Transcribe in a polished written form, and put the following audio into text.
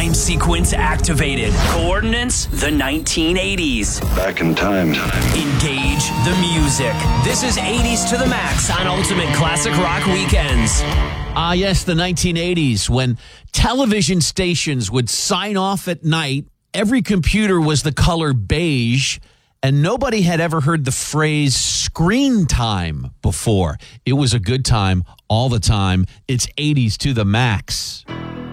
Time sequence activated. Coordinates, the 1980s. Back in time. Engage the music. This is 80s to the max on Ultimate Classic Rock Weekends. Yes, the 1980s, when television stations would sign off at night, every computer was the color beige, and nobody had ever heard the phrase screen time before. It was a good time all the time. It's 80s to the max.